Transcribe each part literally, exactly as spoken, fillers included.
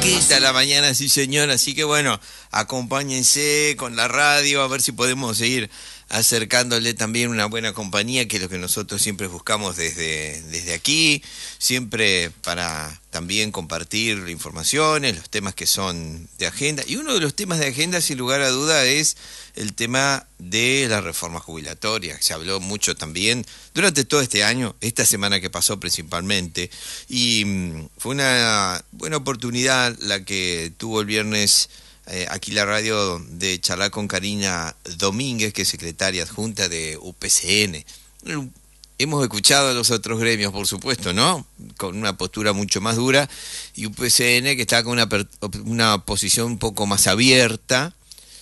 fresquita la mañana, sí señor, así que bueno, acompáñense con la radio, a ver si podemos seguir acercándole también una buena compañía, que es lo que nosotros siempre buscamos desde, desde aquí, siempre para también compartir informaciones, los temas que son de agenda. Y uno de los temas de agenda, sin lugar a duda, es el tema de la reforma jubilatoria. Se habló mucho también durante todo este año, esta semana que pasó principalmente, y mmm, fue una buena oportunidad la que tuvo el viernes Eh, aquí la radio de charlar con Karina Domínguez, que es secretaria adjunta de U P C N. Hemos escuchado a los otros gremios, por supuesto, ¿no? Con una postura mucho más dura, y U P C N que está con una, una posición un poco más abierta,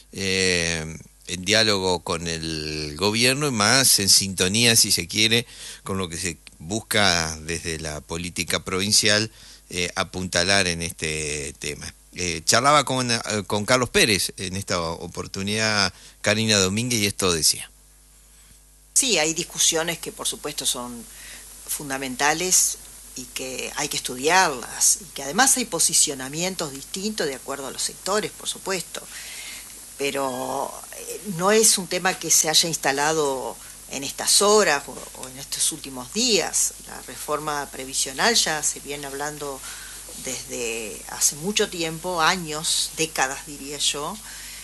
eh, en diálogo con el gobierno y más en sintonía, si se quiere, con lo que se busca desde la política provincial, eh, apuntalar en este tema. Eh, charlaba con, eh, con Carlos Pérez en esta oportunidad, Karina Domínguez, y esto decía. Sí, hay discusiones que por supuesto son fundamentales y que hay que estudiarlas, y que además hay posicionamientos distintos de acuerdo a los sectores, por supuesto, pero no es un tema que se haya instalado en estas horas o, o en estos últimos días. La reforma previsional ya se viene hablando desde hace mucho tiempo, años, décadas diría yo.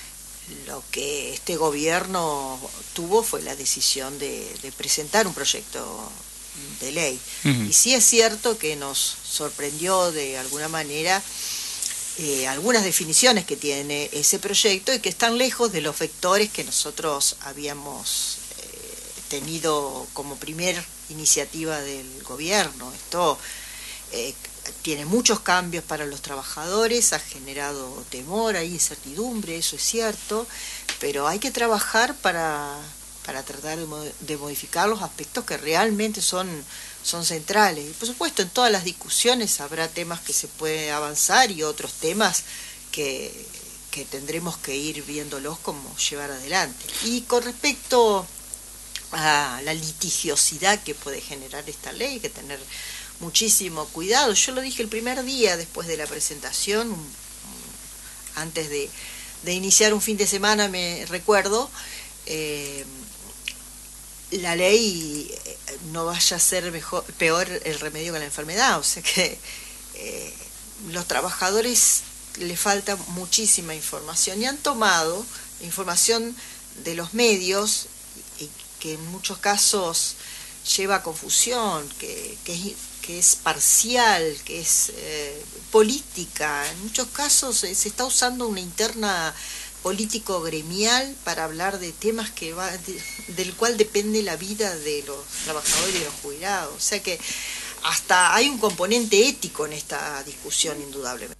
Lo que este gobierno tuvo fue la decisión de, de presentar un proyecto de ley. Uh-huh. Y sí es cierto que nos sorprendió de alguna manera eh, algunas definiciones que tiene ese proyecto y que están lejos de los vectores que nosotros habíamos eh, tenido como primer iniciativa del gobierno. Esto eh, tiene muchos cambios para los trabajadores, ha generado temor, hay incertidumbre, eso es cierto, pero hay que trabajar para, para tratar de, de modificar los aspectos que realmente son, son centrales. Y por supuesto, en todas las discusiones habrá temas que se pueden avanzar y otros temas que, que tendremos que ir viéndolos cómo llevar adelante. Y con respecto a la litigiosidad que puede generar esta ley, hay que tener muchísimo cuidado. Yo lo dije el primer día después de la presentación, antes de, de iniciar un fin de semana, me recuerdo, eh, la ley no vaya a ser mejor, peor el remedio que la enfermedad, o sea que eh, los trabajadores les falta muchísima información y han tomado información de los medios y que en muchos casos lleva a confusión, que, que, es, que es parcial, que es eh, política. En muchos casos eh, se está usando una interna político-gremial para hablar de temas que va, de, del cual depende la vida de los trabajadores y de los jubilados. O sea que hasta hay un componente ético en esta discusión, indudablemente.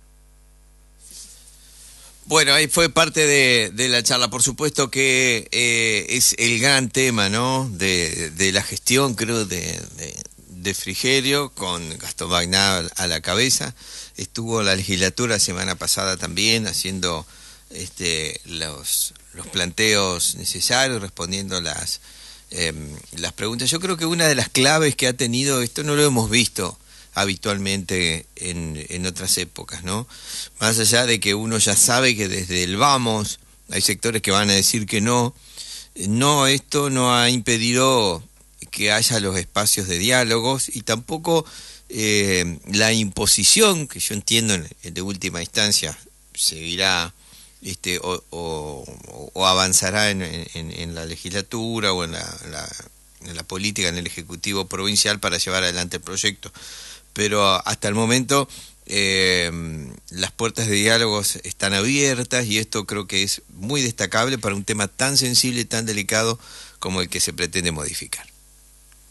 Bueno, ahí fue parte de, de la charla. Por supuesto que eh, es el gran tema, ¿no? De, de la gestión, creo, de, de, de Frigerio, con Gastón Bagnal a la cabeza. Estuvo la legislatura la semana pasada también haciendo este, los, los planteos necesarios, respondiendo las, eh, las preguntas. Yo creo que una de las claves que ha tenido, esto no lo hemos visto habitualmente en, en otras épocas, ¿no? Más allá de que uno ya sabe que desde el vamos hay sectores que van a decir que no, no, esto no ha impedido que haya los espacios de diálogos y tampoco eh, la imposición, que yo entiendo en, en de última instancia seguirá este o, o, o avanzará en, en, en la legislatura o en la, la, en la política, en el Ejecutivo Provincial para llevar adelante el proyecto. Pero hasta el momento eh, las puertas de diálogos están abiertas y esto creo que es muy destacable para un tema tan sensible y tan delicado como el que se pretende modificar.